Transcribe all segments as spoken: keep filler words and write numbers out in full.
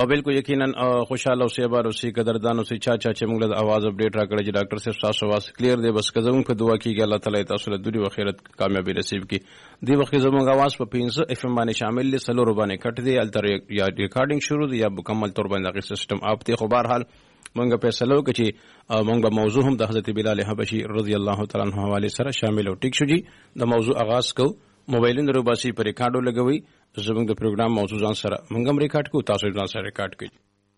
او بالکل یقینا خوشاله اوسئ بار اوسئ قدردان اوسئ چا چا چې موږ له اواز اپډیټ راکړی چې ډاکټر صاحب تاسو واس کلیر دی بس کزمون په دعا کیږي الله تعالی تاسو له دوی وخیرت کامیابی نصیب کړي. دی وخت زموږ اواز په پنځه اف ام باندې شامل دي سلور باندې کټ دی التر یا ریکارډینګ شروع دی یا مکمل تور باندې سیستم اپ دی. خو بهر حال موږ په سلو کې چې موږ به موضوع هم د حضرت بلال حبشي رضی الله تعالی عنہ حواله سره شامل او ټیک شو جی. د موضوع آغاز کو موبایلونو روباسي پر ریکارډو لګوي زموږ د پروګرام موضوع ځان سره موږ هم ریکارډ کو تاسو ځان سره ریکارډ کړئ.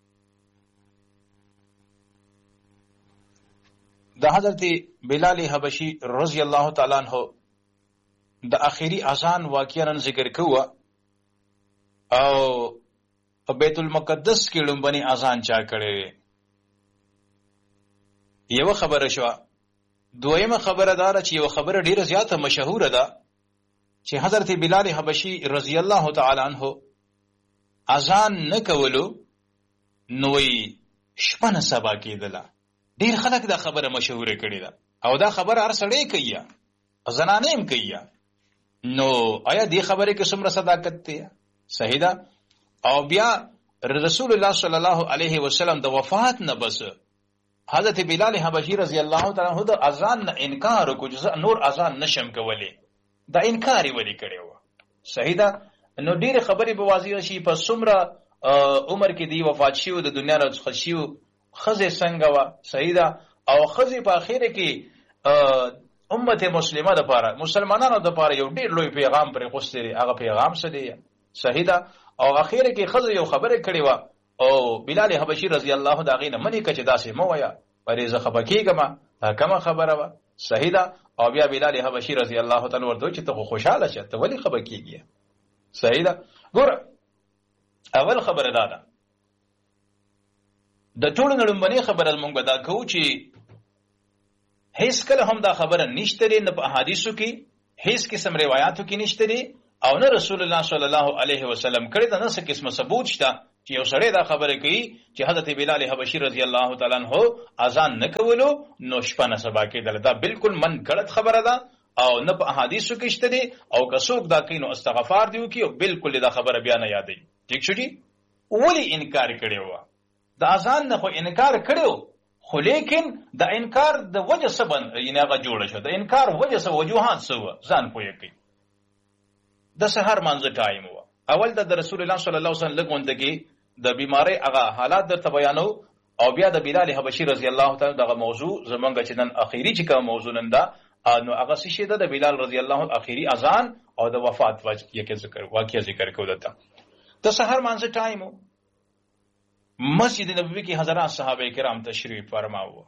د حضرت بلال حبشي رضی الله تعالی عنہ د اخیری اذان واقعا ذکر کوه او په بیت المقدس کې لومبني اذان چا کړي. یو خبره شو. دویمه خبره دار چې یو خبره ډیره زیاته مشهوره ده چې حضرت بلال حبشي رضی الله تعالی عنہ اذان نه کولو نوې شپه سبا کېدله. ډیر خلک دا خبره مشهوره کړي ده او دا خبره هر سړی کوي زنانه هم کوي. نو آیا دې خبره کې څومره صداقت ده؟ صحیح ده. او بیا رسول الله صلی الله علیه وسلم د وفات نه بس حضرت بلال حبشي رضی الله تعالی عنہ د اذان نه انکار وکړ چې نور اذان نشم کولی. دا انکار یې ولې کړی و؟ صحیح ده. نو ډیر خبرې به واضح شي په څومره عمر کې دی وفات شي د دنیا نه خشي خزه څنګه وا. صحیح ده. او خزه په اخیره کې امت مسلمه د پاره مسلمانانو د پاره یو ډیر لوی پیغام پر غوښتي. هغه پیغام څه دی؟ صحیح ده. او اخیره کې خزه یو خبره کړې و او بلال حبشي رضی الله دا غینه منی کچ داسې مو ویا پرې زه خبکیګم دا کومه خبره و. صحیح ده. او بیا بلال حبشي رضی الله تعالی ورته چې ته خوشاله شه ته ولی خبکیږي. صحیح ده. ګور اول خبره دا ده د ټول نړمبني خبره مونږ به دا کوو چې هیڅ کله هم دا خبره نشته لري نه په احادیثو کې هیڅ قسم روایتو کې نشته لري او نه رسول الله صلی الله علیه وسلم کړی دا نه څه قسم ثبوت شته چې یو سړی دا خبره کوي چې حضرت بلال حبشي رضی الله تعالی عنہ اذان نه کولو نو شپه نه سبا کېدل. دا بالکل من غلط خبره ده او نه په احادیثو کې شته دي او که څوک دا کوي نو استغفار دی وکي او بالکل دا خبره بیا نه یادې. ٹھیک شو جی. ولی انکار کړی و؟ د اذان نه خو انکار کړو خو لیکن د انکار د وجه سبب یې هغه جوړ شو. د انکار وجه سبب وجوهات سو ځان پوهه کوي. د سحر منځ ټایم و. اول د رسول الله صلی الله علیه وسلم لګوندګي د بیماری هغه حالات درته بیانو او بیا د بلال حبشي رضی الله تعالی دغه موضوع زمونږ چې نن اخیری چې کوم موضوع نن دا نو هغه څه ده د بلال رضی الله اخیری اذان او د وفات واقعي ذکر واقعي ذکر کو دته. د سحر منځ ټایم و. مسجد نبوی کی حضرات صحابہ کرام تشریف فرما ہوا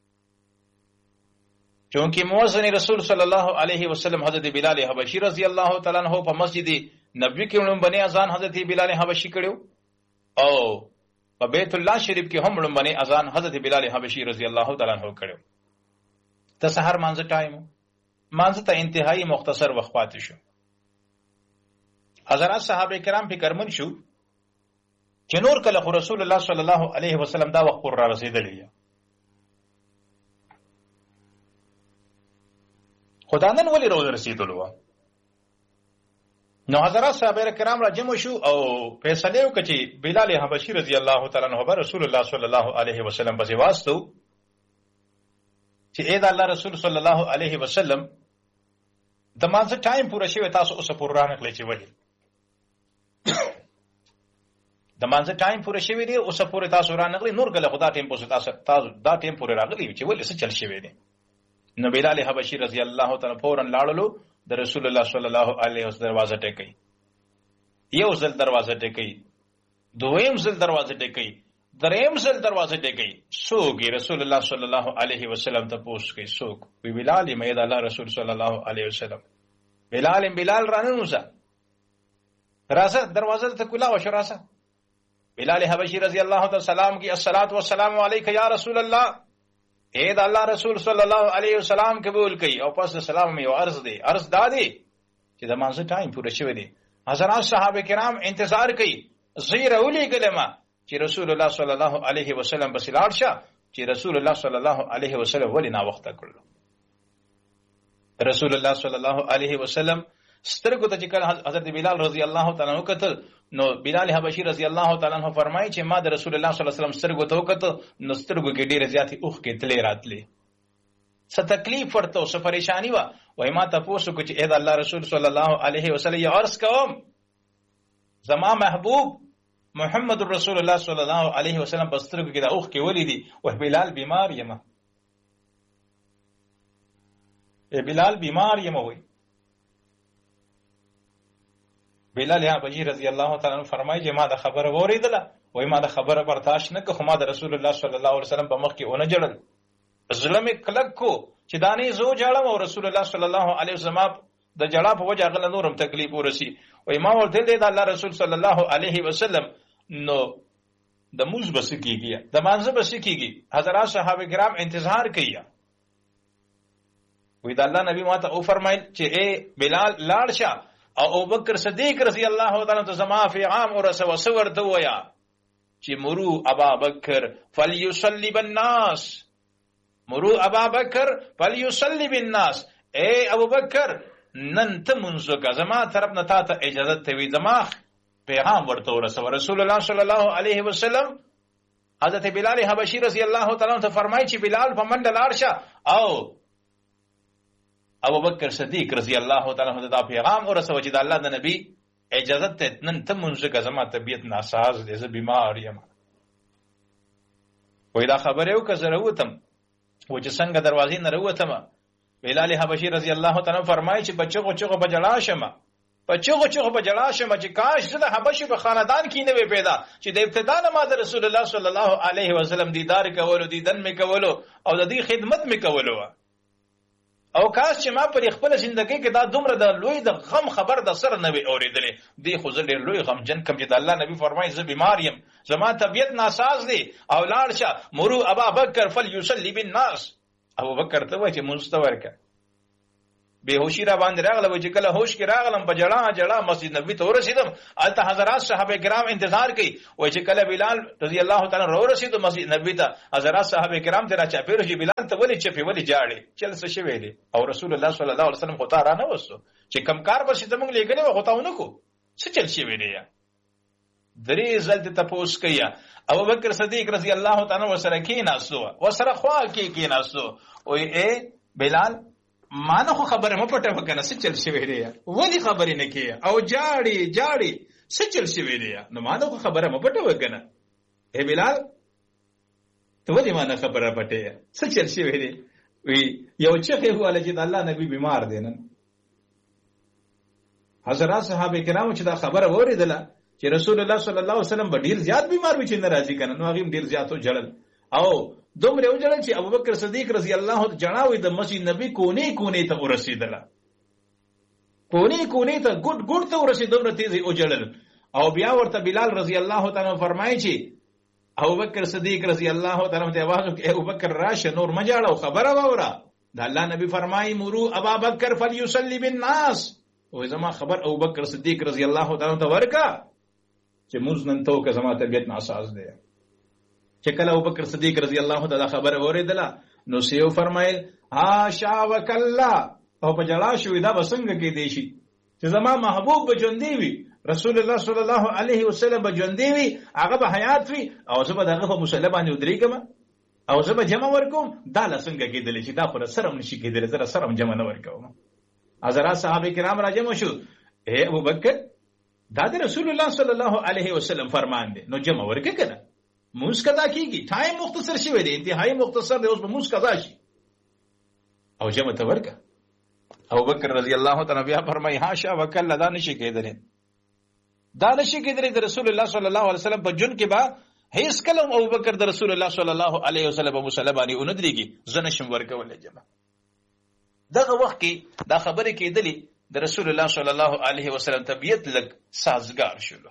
چونکہ مؤذن رسول صلی اللہ علیہ وسلم حضرت بلال حبشی رضی اللہ تعالی عنہ په مسجد نبوی کې لومبني اذان حضرت بلال حبشی کړو او په بیت الله شریف کې هم لومبني اذان حضرت بلال حبشی رضی اللہ تعالی عنہ کړو. ته سحر مانځ ټایم مانځ ته انتهایی مختصر وخت پاتې شو. حضرات صحابه کرام فکر من شو چې نور کله خو رسول الله صلی الله علیه وسلم دا وخت پر را رسیدلی خدا نن ولی روز رسیدلو. نو حضرات صحابه کرام را جمع شو او فیصله وکړي چې بلال حبشي رضی الله تعالی عنہ به رسول الله صلی الله علیه وسلم په واسطو چې اې دا الله رسول صلی الله علیه وسلم د مانځ ټایم پوره شوی تاسو اوس پور رانغلی چې ولی د مانځ ټایم پوره شوی دی اوس پورې تاسو رانغلی نور کله خدا ټیم پوسه تاسو تاسو دا ټیم پوره راغلی چې ولې څه چل شوی دی. نو بلال حبشي رضی الله تعالی فورن لاړلو د رسول الله صلی الله علیه وسلم دروازه ټکي. یو ځل دروازه ټکي دویم ځل دروازه ټکي دریم ځل دروازه ټکي څوک رسول الله صلی الله علیه وسلم ته پوښتنه کوي څوک وی بلال مې دا الله رسول صلی الله علیه وسلم بلال بلال رانوسه راځه دروازه ته کولا و شراسه. بلال حبشی رضی اللہ تعالی سلام کی الصلاۃ والسلام علیک یا رسول اللہ اے دا اللہ رسول صلی اللہ علیہ وسلم قبول کی او پس سلام میں عرض دی عرض دادی چې د مانځ ټایم پوره شوی دی. حضرات صحابه کرام انتظار کوي زیره ولي کلمه چې رسول الله صلی الله علیه وسلم بس لاړ شه چې رسول الله صلی الله علیه وسلم ولی نا وخت کړل. رسول الله صلی الله علیه وسلم سترګو ته چې کله حضرت بلال رضی الله تعالی عنہ کتل نو بلال حبشي رضی الله تعالی عنہ فرمایي چې ما د رسول الله صلی الله علیه وسلم سترګو ته وکړه نو سترګو کې ډېرې زیاتې اوښکې تلې راتلې، څه تکلیف ورته او څه پریشانی وه. وایي ما تپوس وکړو چې اې د الله رسول صلی الله علیه وسلم یې عرض کوم زما محبوب محمد رسول الله صلی الله علیه وسلم په سترګو کې د اوښکې ولیدي. وایي بلال بیمار یم، ای بلال بیمار یم. وایي بلال حبشي رضی الله تعالی عنہ فرمایي چې ما د خبره واورېدله، وایي ما د خبره برداشت نه کړه، خو ما د رسول الله صلی الله علیه وسلم په مخ کې ونه جړل، زړه مې کلک کو چې دا نه زه وجاړم او رسول الله صلی الله علیه وسلم د جړا په وجه هغه نورم تکلیف ورسي. وایي ما ورته ویل د الله رسول صلی الله علیه وسلم نو د موږ بس کېږي د مانځه بس کېږي، حضرات صحابه کرام انتظار کوي. وایي د الله نبی ماته او فرمایل چې اے بلال لاړ شه او ابوبکر صدیق رضی الله تعالی عنہ زما فی عام اور سور دویا چې مرو ابا بکر فلیصلی بالناس، مرو ابا بکر فلیصلی بالناس، اے ابو بکر نن ته منځو کا زما طرف نه تا ته اجازه ته وی زما پیغام ورته ورسو. رسول الله صلی الله علیه وسلم حضرت بلال حبشی رضی الله تعالی عنہ فرمایي چې بلال په منډه لاړ شه او ابو بکر صدیق رضی الله تعالی عنہ دا پیغام ورسو چې د الله د نبی اجازه ته نن ته منځو کا زما طبیعت ناساز دي، زه بیمار یم. وای دا خبره او که ضرورتم و چې څنګه دروازې نه وروتم. بلال حبشي رضی الله تعالی فرمایي چې بچو چغو بجلا شمه بچو چغو بجلا شمه چې کاش زه د حبشي په خاندان کې نه وي پیدا چې د ابتدا نه ما د رسول الله صلی الله علیه وسلم دیدار کولو دیدن می کولو او د دې خدمت می کولو، او کاش چې ما پر خپل ژوندۍ کې دا دومره د لوی د غم خبر د سر نه وي اورېدلې. دی خو زه ډېر لوی غم جن کم چې د الله نبی فرمایي زه بیمار یم، زما طبیعت ناساز دی او لاړ شه مرو ابا بکر فلیصلی بالناس. ابو بکر ته وایي چې مستور کا بهوشی را باندې راغله، چې کله هوش کې راغلم په جړه جړه مسجد نبوي ته ورسېدم. الته حضرات صحابه کرام انتظار کوي. وایي چې کله بلال رضی الله تعالی عنہ ورسېد مسجد نبوي ته، حضرات صحابه کرام ته را چاپېر شي بلال ته ولې چپې ولې جاړي چل څه شوی دی. او رسول الله صلی الله علیه وسلم خو تا را نه وسو چې کم کار به زموږ لګلې و غوتاونه کو څه چل شوی دی. درې ځل ته پوس کیا. ابو بکر صدیق رضی الله تعالی عنہ سره کې ناسو وسره خوا کې کې ناسو. او اے بلال ما نه خو خبره مې پټه وکنه څه چل شوی دی، ولی خبرې نه کیه او جاړي جاړي څه چل شوی دی. نو ما نه خو خبره مې پټه وکنه. اے بلال ته ولی ما نه خبره پټه څه چل شوی دی؟ وی یو چخه هواله چې الله نبی بیمار دی نن. حضرات صحابه کرام چې دا خبره اوریدله چې رسول الله صلی الله علیه وسلم ډیر زیات بیمار وي چې ناراضي کنه، نو هغه ډیر زیاتو جړل او دومره وجړل چې ابوبکر صدیق رضی الله عنه جناوي د مسجد نبی کونی کونی ته ورسېدله، کونی کونی ته ګډ ګډ ته ورسېد، دومره تیزی وجړل. او بیا ورته بلال رضی الله تعالی فرمایي چې ابوبکر صدیق رضی الله تعالی ته आवाज وکړ ابوبکر راشه نور مجاړو خبره وره. د الله نبی فرمایي مرو ابا بکر فلیصلی بالناس. او زما خبر ابوبکر صدیق رضی الله تعالی ته ورکا چې موږ نن ته که زما طبیعت ناساز دی. چې کله ابوبکر صدیق رضی الله تعالی خبر اوریدله نو سیو فرمایل ها شا وکلا او په جلا شو دا بسنګ کې دی شي چې زما محبوب بجوندی وي، رسول الله صلی الله علیه وسلم بجوندی وي، هغه به حیات وي او زه به دغه په مصلی باندې ودرېږم او زه به جمع ورکوم. دا لسنګ کېدلی چې دا خو سره نشي کېدلی، زه سره جمع نه ورکوم. حضرات صحابه کرام راجم شو. اے ابوبکر دا د رسول الله صلی الله علیه وسلم فرمان دی، نو جمع ورکې کنه موږ قضا کیږي. ټایم مختصر شوی دی، انتهایی مختصر دی، اوس به موږ قضا شي او جمع ته ورکه. ابوبکر رضی الله تعالی بیا فرمایي حاشا وکلا دا نشي کېدلی، دا نشي کېدلی د رسول الله صلی الله علیه وسلم په جون کې با هیڅ کلم ابوبکر د رسول الله صلی الله علیه وسلم په مسلمانی اوندريږي زنه شم ورکول جمع. دغه وخت کې دا خبره کېدلی د رسول الله صلی الله علیه وسلم طبیعت لګ سازگار شول.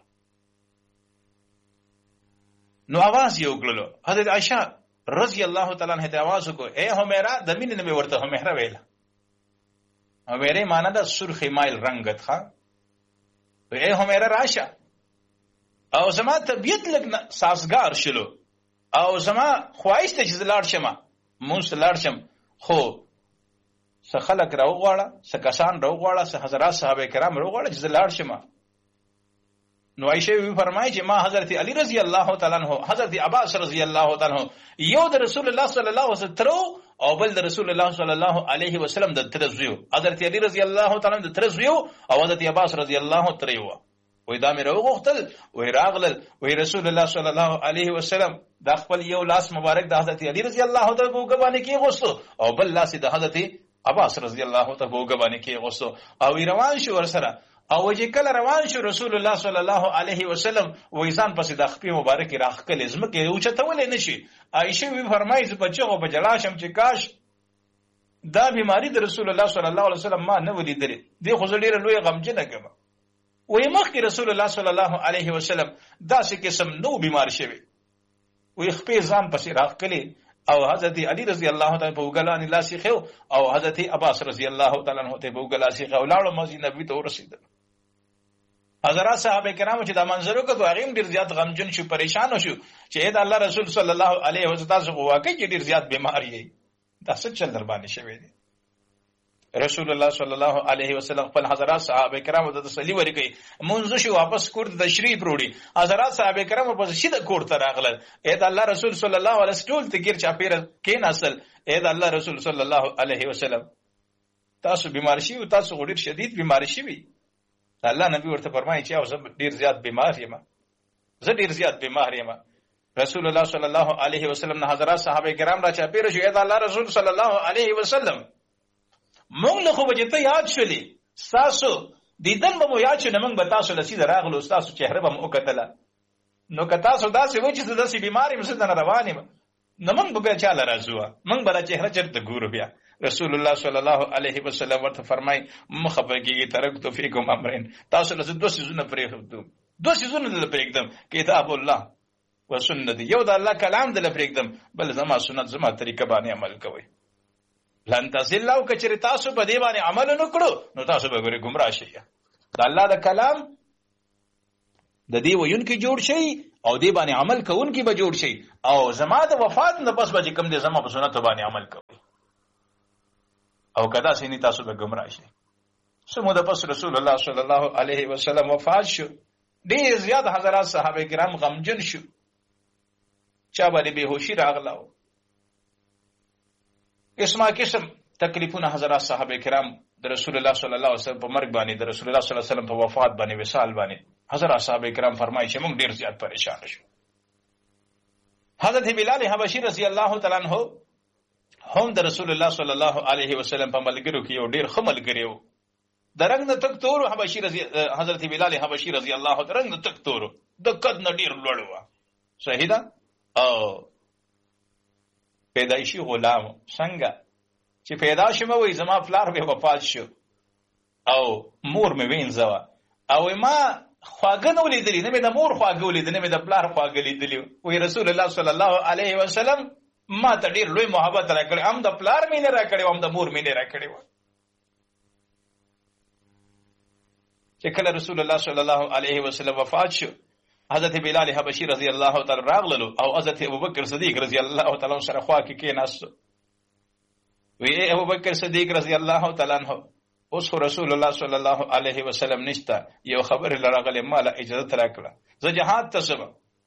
نو आवाज یو کړلو. حضرت عائشہ رضی الله تعالی عنها ته आवाज وکړ اے همیرا د مين نه ورته همیرا ویل. همیرا معنا د سرخ مایل رنگت ښا. اے همیرا راشه او زما طبیعت لګ سازگار شلو او زما خواهش ته چې لاړ شم مونږ لاړ شم، خو څه خلک راو غواړه څه کسان راو غواړه څه حضرات صحابه کرام راو غواړه چې لاړ شم. نو عائشه وی فرمایي چې ما حضرت علی رضی الله تعالی عنہ حضرت عباس رضی الله تعالی عنہ یو د رسول الله صلی الله علیه وسلم ترو او بل د رسول الله صلی الله علیه وسلم د ترزیو حضرت علی رضی الله تعالی عنہ د ترزیو او حضرت عباس رضی الله تریو وې دا مې راغختل وې راغلل وې رسول الله صلی الله علیه وسلم د خپل یو لاس مبارک د حضرت علی رضی الله تعالی عنہ په باندې کې غوستو او بل لاس د حضرت عباس رضی الله تعالی عنہ په باندې کې غوستو او روان شو ورسره او چې کله روان شو رسول الله صلی الله علیه وسلم وېزان پسې د خپل مبارک راخکل زمکه او چتول نشي عائشه وی فرمایي چې بچو په جلاشم چې کاش دا بیماری د رسول الله صلی الله علیه وسلم ما نه ولیدلې دی خو ډیره لوی غمجنه کما وې مخکې رسول الله صلی الله علیه وسلم داسې قسم نو بیمار شوی وې خپل ځان پسې راخکلی او حضرت علی رضی الله تعالی په وګلان لاسي خو او حضرت عباس رضی الله تعالی عنہ ته په وګلاسي خو لاړو مسجد نبوي ته ورسېدل حضرات صحابه کرامو چې دا منظرو کتو هغه ډیر زیات غمجن شو پریشان شو چې اې د الله رسول صلی الله علیه وسلم تاسو واقعي ډیر زیات بیمار یې دا څه چل در باندې شوی دی رسول الله صلی الله علیه وسلم خپل حضرات صحابه کرامو ته تسلی ورکړي منځ شو واپس کور ته تشریف وروړي حضرات صحابه کرامو په شیده کور ته راغلل اې د الله رسول صلی الله علیه وسلم ته ګیر چا پیر کین اصل اې د الله رسول صلی الله علیه وسلم تاسو بیمار شي او تاسو ډیر شدید بیمار شي الله نبی ورته فرمایي چې او زه ډیر زیات بیمار یم زه ډیر زیات بیمار یم رسول الله صلی الله علیه وسلم نه حضرات صحابه کرام را چا پیر شو اې د الله رسول صلی الله علیه وسلم مونږ له خو به ته یاد شولې تاسو دیدن به مو یاد شو نه مونږ به تاسو له سیده راغلو تاسو چهره به مو وکتله نو که تاسو داسې و چې داسې بیمار یم زه نه روان یم نو مونږ به بیا چاله راځو مونږ به دا چهره چېرته ګورو بیا رسول الله صلی الله علیه وسلم ورته فرمایي مه خفه کېږئ ترکتو فیکم امرین تاسو له زه دوه څیزونه پرېږدم دوه څیزونه دله پرېږدم کتاب الله و سنت یو د الله کلام دله پرېږدم بل زما سنت زما طریقه باندې عمل کوئ لن تصلوا کچری تاسو په دې باندې عمل نکړو نو تاسو به ګوري گمراه شئ د الله د کلام د دې وینکي جوړ شي او دې باندې عمل کوونکی به جوړ شي او زما د وفات نه پس به کوم دې زما په سنت باندې عمل کوي او کدا سینې تاسو به گمراه شئ سمو د پس رسول الله صلی الله علیه وسلم وفات شو ډېر زیات حضرات صحابه کرام غمجن شو چا باندې بهوشي راغلاو اسما قسم تکلیفونه حضرات صحابه کرام د رسول الله صلی الله علیه وسلم په مرګ باندې د رسول الله صلی الله علیه وسلم په وفات باندې وصال باندې حضرات صحابه کرام فرمایي چې موږ ډیر زیات پریشان شو حضرت بلال حبشي رضی الله تعالی عنہ هم د رسول الله صلی الله علیه وسلم په ملګرو کې یو ډیر خمل کړیو د رنگ د تک تور حبشي رضی حضرت بلال حبشي رضی الله تعالی عنہ د تک تور د قد نډیر لوړ و شهیدا او پیدایشي غلام څنګه چې پیدا شوم وای زما فلار به وفات شو او مور مې وینځوا او ما خواږه نو لیدلی نه مې د مور خواږه ولیدل نه مې د فلار خواږه لیدلی وای رسول الله صلی الله علیه وسلم ما ته ډیر لوی محبت راکړی هم د فلار مې نه راکړی هم د مور مې نه راکړی و چې کله رسول الله صلی الله علیه وسلم وفات شو حضرت بلال حبشي رضی الله تعالی راغلو او حضرت ابوبکر صدیق رضی الله تعالی سره خوا کې کېناست وی ابوبکر صدیق رضی الله تعالی عنہ اوس رسول الله صلی الله علیه وسلم نشتا یو خبر لراغله مال اجازه راکړه زه جهاد ته سم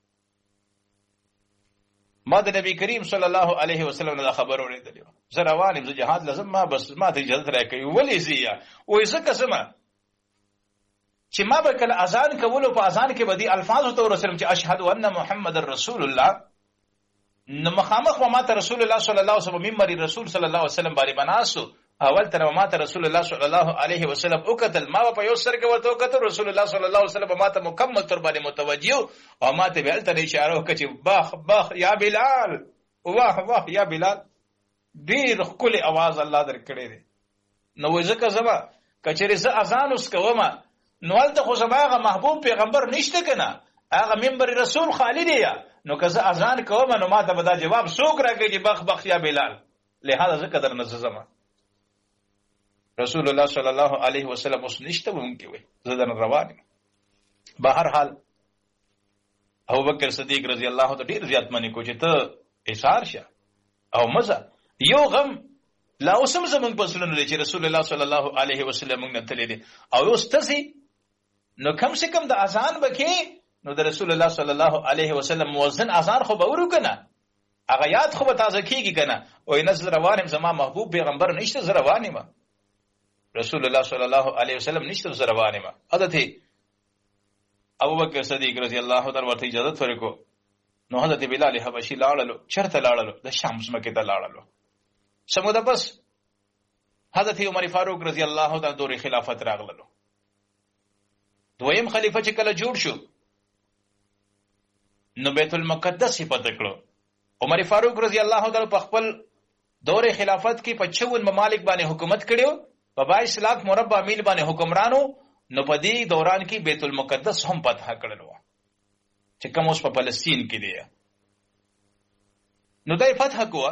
ما د نبی کریم صلی الله علیه وسلم دا خبر اوریدل زه روانم زه جهاد لازم ما بس ما ته اجازه راکړي ولی زیه وې زه قسمه چې ما به کله اذان کولو په اذان کې بدی الفاظ ته ورسرم چې اشهد ان محمد رسول الله نو مخامخ ما ته رسول الله صلی الله علیه وسلم ممبر رسول صلی الله علیه وسلم باندې بناسو اول تر ما ته رسول الله صلی الله علیه وسلم او کتل ما په یو سر کې ورته وکړ رسول الله صلی الله علیه وسلم ما ته مکمل تر باندې متوجه او ما ته بل ته اشاره وکړه چې باخ باخ یا بلال واه واه یا بلال ډیر خپل आवाज الله درکړي دي نو ځکه زما کچری زه اذان اوس کوم نو ولته خو زماغه محبوب پیغمبر نشته کنه هغه منبر رسول خالد یا نو که زه اذان کوم نو ما ته به دا جواب څوک راکړي چې بخ بخ یا بلال لہذا زه قدر نزما رسول الله صلی الله علیه وسلم اوس نشته ممکن وي زه در روان بهر حال ابوبکر صدیق رضی الله تعالی ډیر زیات منی کو چې ته ایثار شه او مزه یو غم لا اوسم زمون په سنن لري چې رسول الله صلی الله علیه وسلم موږ نه تللی دي او اوس تاسو نو کم سے کم د اذان بکې نو د رسول الله صلی الله علیه وسلم مؤذن اذان خو به ورو کنه هغه یاد خو به تازه کیږي کنه او نزل روانم زما محبوب پیغمبر نشته زه روانم رسول الله صلی الله علیه وسلم نشته زه روانم حضرت ابو بکر صدیق رضی الله تعالی ورته اجازه ورکړو نو حضرت بلال حبشي لاړلو چرته لاړلو د شام سمکه ته لاړلو سموده بس حضرت عمر فاروق رضی الله تعالی دورې خلافت راغللو دویم خلیفہ چې کله جوړ شو نو بیت المقدس په تکړو عمر فاروق رضی الله تعالی په خپل دور خلافت کې په چون ممالک باندې حکومت کړو په بائیس لاکھ مربع میل باندې حکمرانو نو په دې دوران کې بیت المقدس هم فتح کړلو چې کوم اوس په فلسطین کې دی نو دای فتح کوه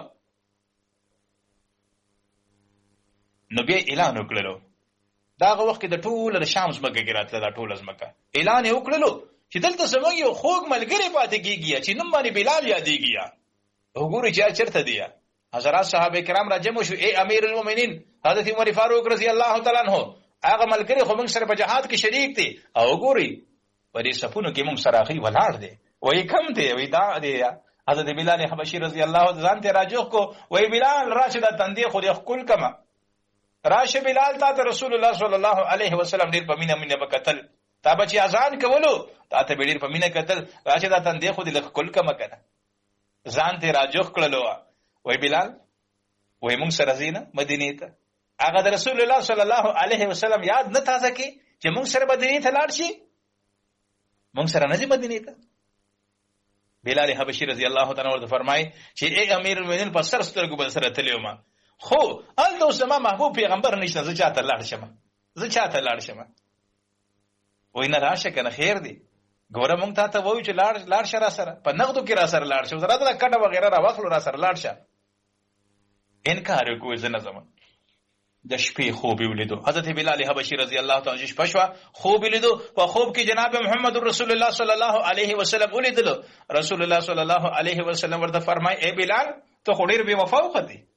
نو بیا اعلان وکړلو داغه وخت کې د ټول شام زمکه کې راتله دا ټول زمکه اعلان وکړلو چې دلته زموږ یو خوږ ملګری پاتې کیږي چې نوم باندې بلال یادېږي وګورئ چې چرته دی حضرات صحابه کرام را جمع شو اے امیر المؤمنین حضرت عمر فاروق رضی الله تعالی عنہ هغه ملګری خو موږ سره په جهاد کې شریک دي او وګورئ په دې صفونو کې موږ سره اخی ولاړ دي وای کم دی وای دا دی حضرت بلال حبشي رضی الله ځان ته راجو کو وای بلال راشد تندې خو دې خپل کما راشه بلال ته رسول الله صلی الله علیه وسلم ډیر په مینه مینه وکتل تا بچی اذان کولو تا ته ډیر په مینه کتل راشه دا تندې خو دې خپل کما کنه ځان ته راجو کړلو وای بلال وای موږ سره زینه مدینه ته هغه د رسول الله صلی الله علیه وسلم یاد نه تازه کی چې موږ سره مدینه ته لاړ شي موږ سره نه ځي مدینه ته بلال حبشي رضی الله تعالی عنہ فرمای چې اے امیر المؤمنین په سر سترګو بل سره تلیو ما خو ال د زما محبوب پیغمبر نشته زه چاته لاړ شم زه چاته لاړ شم وای نه راشه کنه خیر دی ګوره مونږ ته ته وایو چې لاړ لاړ شه را سره په نغدو کې را سره لاړ شه زړه د کټه وغیرہ را واخلو را سره لاړ شه انکار وکوي زنه زمان د شپې خوب ولیدو حضرت بلال حبشي رضی الله تعالی عنہ شپه شو خوب ولیدو په خوب کې جناب محمد رسول الله صلی الله علیه وسلم ولیدل رسول الله صلی الله علیه وسلم ورته فرمای اے بلال ته خډیر به وفا وکړي